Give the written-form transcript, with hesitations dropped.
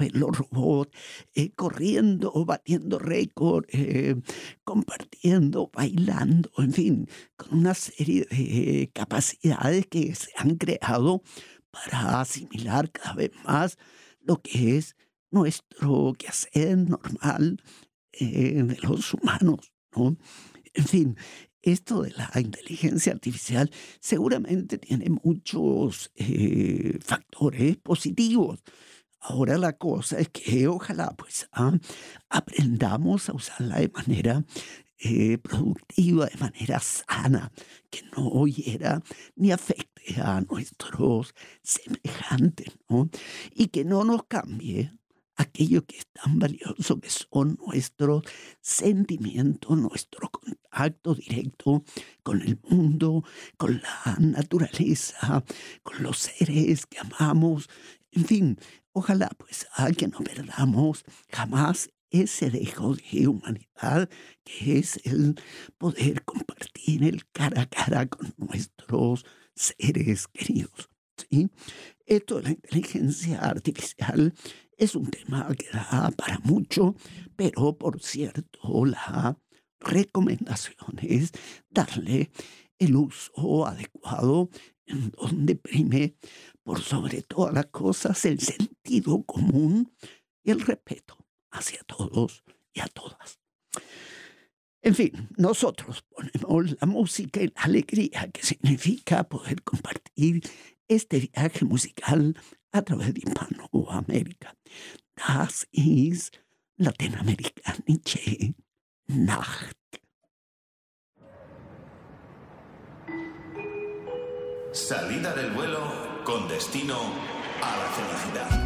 ver los robots corriendo, batiendo récord, compartiendo, bailando, en fin, con una serie de capacidades que se han creado para asimilar cada vez más lo que es nuestro quehacer normal de los humanos, ¿no? En fin, esto de la inteligencia artificial seguramente tiene muchos factores positivos. Ahora la cosa es que ojalá pues aprendamos a usarla de manera productiva, de manera sana, que no hiera ni afecte a nuestros semejantes, ¿no? Y que no nos cambie aquello que es tan valioso que son nuestros sentimientos, nuestro contacto directo con el mundo, con la naturaleza, con los seres que amamos, en fin, ojalá pues que no perdamos jamás ese dejo de humanidad que es el poder compartir el cara a cara con nuestros seres queridos. ¿Sí? Esto de la inteligencia artificial es un tema que da para mucho, pero por cierto, la recomendación es darle el uso adecuado en donde prime por sobre todas las cosas el sentido común y el respeto hacia todos y a todas. En fin, nosotros ponemos la música y la alegría que significa poder compartir este viaje musical a través de Hispanoamérica. Das ist Lateinamerikanische Nacht. Salida del vuelo con destino a la felicidad.